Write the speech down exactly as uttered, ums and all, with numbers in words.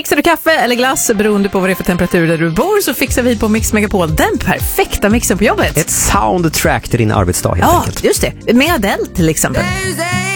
Fixar du kaffe eller glass beroende på vad det är för temperatur där du bor, så fixar vi på Mix Megapol den perfekta mixen på jobbet. Ett soundtrack till din arbetsdag helt ja, enkelt. Just det. Med Adele till exempel.